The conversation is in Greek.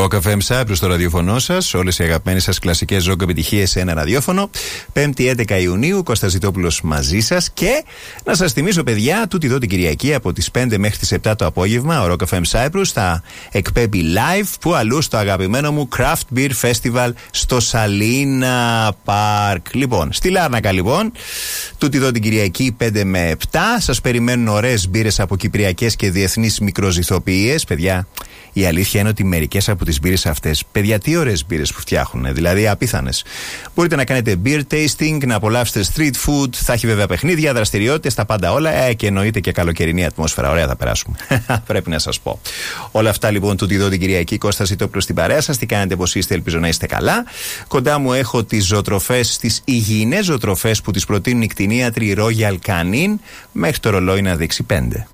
Rock FM Cyprus στο ραδιοφωνό σας. Όλες οι αγαπημένες σας κλασικές rock επιτυχίες σε ένα ραδιόφωνο. 5η 11 Ιουνίου, Κώστας Ζητόπουλος μαζί σας. Και να σας θυμίσω, παιδιά, τούτη εδώ την Κυριακή από τις 5 μέχρι τις 7 το απόγευμα, ο Rock FM Cyprus θα εκπέμπει live που αλλού στο αγαπημένο μου Craft Beer Festival στο Σαλίνα Park. Λοιπόν, στη Λάρνακα, λοιπόν, τούτη εδώ την Κυριακή 5 με 7. Σας περιμένουν ωραίες μπύρες από κυπριακές και διεθνείς μικροζυθοποιίες, παιδιά. Η αλήθεια είναι ότι μερικές από τις μπύρες αυτές, παιδιά, τι ωραίες μπύρες που φτιάχνουν, δηλαδή απίθανες. Μπορείτε να κάνετε beer tasting, να απολαύσετε street food, θα έχει βέβαια παιχνίδια, δραστηριότητες, τα πάντα όλα, και εννοείται και καλοκαιρινή ατμόσφαιρα. Ωραία θα περάσουμε. Πρέπει να σας πω. Όλα αυτά λοιπόν τούτη εδώ την Κυριακή, Κώστα Ζητόπουλος στην παρέα σας. Τι κάνετε, πώς είστε, ελπίζω να είστε καλά. Κοντά μου έχω τις ζωοτροφές, τις υγιεινές ζωοτροφές που τις προτείνουν οι κτηνίατροι Royal Canin, μέχρι το ρολόι να δείξει 5.